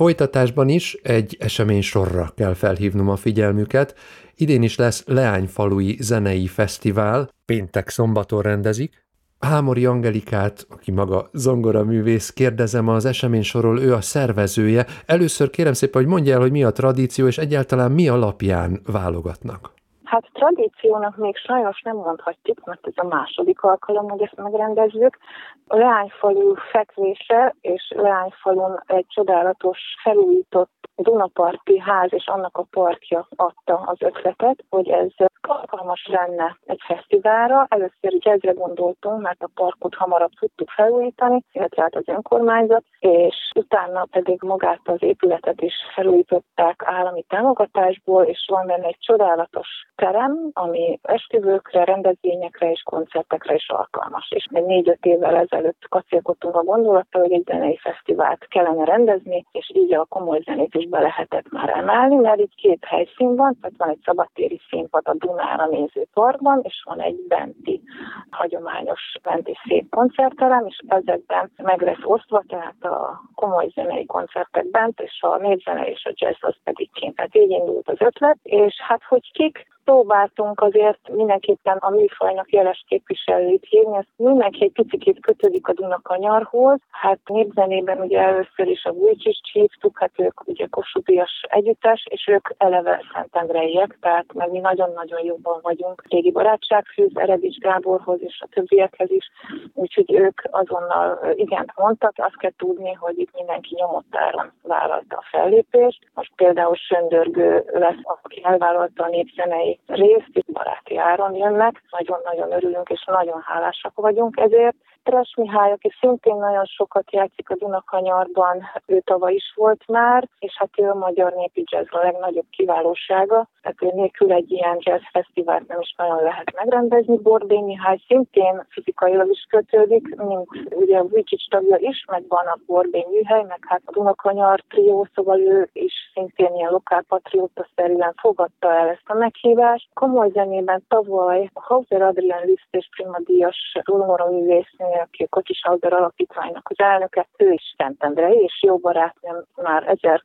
folytatásban is egy eseménysorra kell felhívnom a figyelmüket. Idén is lesz Leányfalui Zenei Fesztivál, péntek-szombaton rendezik. Hámori Angelikát, aki maga zongoraművész, kérdezem az eseménysorról, ő a szervezője. Először kérem szépen, hogy mondja el, hogy mi a tradíció, és egyáltalán mi alapján válogatnak. Hát tradíciónak még sajnos nem mondhatjuk, mert ez a második alkalom, hogy ezt megrendezzük. A Leányfalu fekvése, és Leányfalun egy csodálatos, felújított Dunaparti ház és annak a parkja adta az ötletet, hogy ez alkalmas lenne egy fesztiválra. Először jazzre gondoltunk, mert a parkot hamarabb tudtuk felújítani, illetve hát az önkormányzat, és utána pedig magát az épületet is felújították állami támogatásból, és van benne egy csodálatos terem, ami esküvőkre, rendezvényekre és koncertekre is alkalmas. És 4-5 évvel ezelőtt kacélkodtunk a gondolattal, hogy egy zenei fesztivált kellene rendezni, és így a komoly zenét is be lehetett már emelni, mert itt 2 helyszín van, tehát van egy szabadtéri színpad a Dunára néző parkban, és van egy benti, hagyományos benti szép koncertterem, és ezekben meg lesz osztva, tehát a komoly zenei koncertek bent, és a népzene és a jazz az pedig kint. Tehát így indult az ötlet, és hát hogy kik, próbáltunk azért mindenképpen a műfajnak jeles képviselőit hívni, ezt mindenki egy picit kötődik a Dunakanyarhoz. Hát népzenében ugye először is a Vujcsics hívtuk, hát ők ugye Kossuth Díjas együttes, és ők eleve szentendreiek, tehát meg mi nagyon-nagyon jobban vagyunk. Régi barátság fűz Eredics Gáborhoz és a többiekhez is, úgyhogy ők azonnal igent mondtak. Azt kell tudni, hogy itt mindenki nyomottáron vállalta a fellépést. Most például Söndörgő lesz, aki elvállalta a népzenei részt, itt baráti áron jönnek, nagyon-nagyon örülünk és nagyon hálásak vagyunk ezért. Tras Mihály, aki szintén nagyon sokat játszik a Dunakanyarban, ő tavaly is volt már, és hát ő a magyar népi jazz a legnagyobb kiválósága, tehát ő nélkül egy ilyen jazz fesztivált nem is nagyon lehet megrendezni. Borbély Mihály szintén fizikailag is kötődik, mint ugye a Vujcsics tagja is, meg van a Borbély Mihály, meg hát a Dunakanyar trió, szóval ő is szintén ilyen lokálpatrióta-szerűen fogadta el ezt a meghívást. Komoly zenében tavaly a Hauser Adrián Liszt és Prima díjas zongoraművésznő, aki a Kocsis Hauser alapítványnak az elnöke, ő is szentendrei, és jó barátnőm már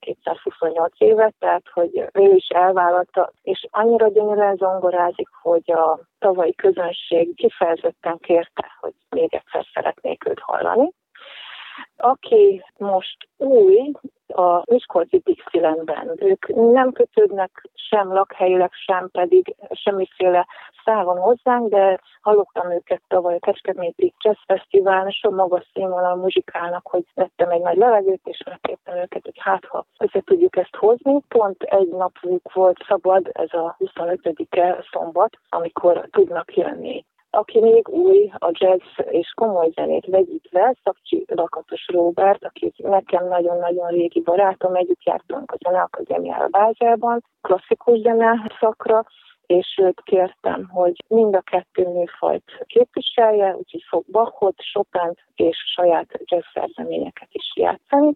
1228 éve, tehát hogy ő is elvállalta, és annyira gyönyörűen zongorázik, hogy a tavalyi közönség kifejezetten kérte, hogy még egyszer szeretnék őt hallani. Aki most új, a Miskolci Dixielandben. Ők nem kötődnek sem lakhelyileg, sem pedig semmiféle szálon hozzánk, de hallottam őket tavaly a Kecskeméti Jazz Fesztiválon, és magas színvonalon muzsikálnak, hogy vettem egy nagy levegőt, és megkértem őket, hogy hát ha össze tudjuk ezt hozni. Pont egy napjuk volt szabad, ez a 25-e szombat, amikor tudnak jönni. Aki még új a jazz és komoly zenét vegyítve, Szakcsi Lakatos Róbert, aki nekem nagyon-nagyon régi barátom, együtt jártunk a Zeneakadémiára Bázsában, klasszikus zene szakra, és őt kértem, hogy mind a 2 műfajt képviselje, úgyhogy fog Bachot, Chopint és saját jazz szerzeményeket is játszani.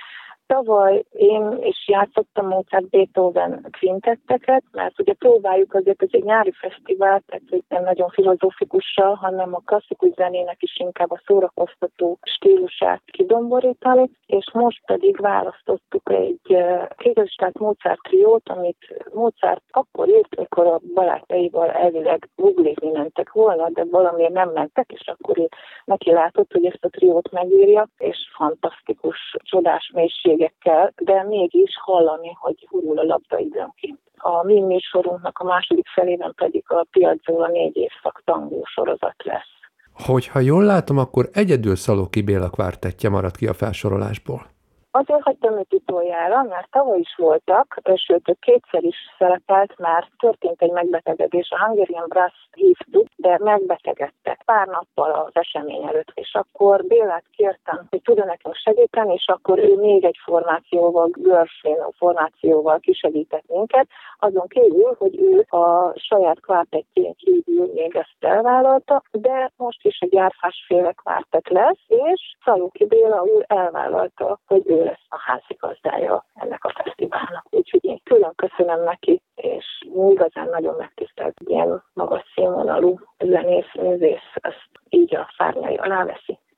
Tavaly én is játszottam Mozart, Beethoven kvintetteket, mert ugye próbáljuk azért, ez egy nyári fesztivál, tehát hogy nem nagyon filozófikussal, hanem a klasszikus zenének is inkább a szórakoztató stílusát kidomborítani, és most pedig választottuk egy kézesített Mozart triót, amit Mozart akkor írt, amikor a barátaival elvileg googlizni mentek volna, de valamiért nem mentek, és akkor ő neki látott, hogy ezt a triót megírja, és fantasztikus, csodás mélységekkel, de mégis hallani, hogy hurul a labda időnként. A mi műsorunknak a második felében pedig a Piazzolla 4 évszak tangó sorozat lesz. Hogyha jól látom, akkor egyedül Szalóki Béla kvártettje maradt ki a felsorolásból. Azért hagytam őt utoljára, mert tavaly is voltak, sőt, ő 2-szer is szerepelt, már történt egy megbetegedés, a Hungarian Brass hívtuk, de megbetegedtek pár nappal az esemény előtt, és akkor Bélát kértem, hogy tudja nekünk segíteni, és akkor ő még egy formációval, Gershwin formációval kisegített minket, azon kívül, hogy ő a saját kvártettjén kívül még ezt elvállalta, de most is egy Árpás-féle kvártett lesz, és Szalóki Béla úr elvállalta, hogy ő lesz a házigazdája ennek a fesztiválnak. Úgyhogy én külön köszönöm neki, és igazán nagyon megtisztelt, ilyen magas színvonalú zenész, művész, ezt így a szárnyai alá veszi.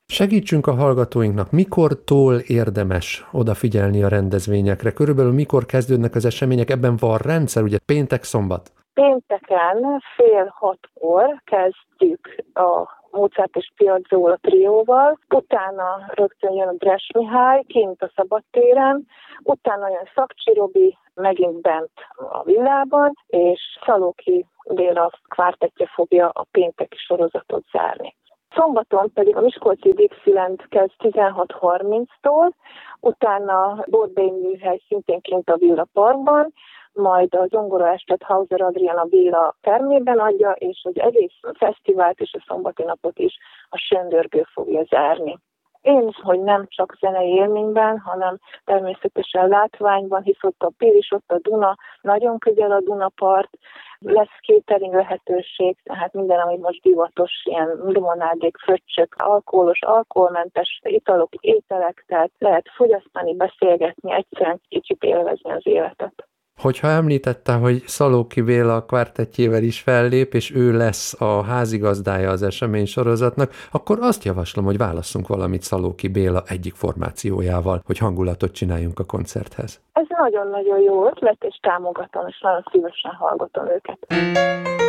Segítsünk a hallgatóinknak, mikortól érdemes odafigyelni a rendezvényekre? Körülbelül mikor kezdődnek az események? Ebben van rendszer, ugye péntek, szombat? Pénteken 5:30 kezdjük a Mozart és Piazzolla trióval, utána rögtön jön a Bress Mihály kint a szabadtéren, utána jön Szakcsi Robi megint bent a villában, és Szalóki Béla kvártettje fogja a pénteki sorozatot zárni. Szombaton pedig a Miskolci Dixieland kezd 16:30-tól, utána Borbély műhely szintén kint a Villa Parkban, majd a zongoraestet Hauser Adrián a Villa termében adja, és az egész fesztivált és a szombati napot is a Söndörgő fogja zárni. Én, hogy nem csak zenei élményben, hanem természetesen látványban, hisz ott a Pír is, ott a Duna, nagyon közel a Dunapart, lesz catering lehetőség, tehát minden, ami most divatos, ilyen limonádék, fröccsök, alkoholos, alkoholmentes italok, ételek, tehát lehet fogyasztani, beszélgetni, egyszerűen kicsit élvezni az életet. Hogyha említette, hogy Szalóki Béla kvártettjével is fellép, és ő lesz a házigazdája az eseménysorozatnak, akkor azt javaslom, hogy válasszunk valamit Szalóki Béla egyik formációjával, hogy hangulatot csináljunk a koncerthez. Ez nagyon-nagyon jó ötlet, és támogatom, és nagyon szívesen hallgatom őket.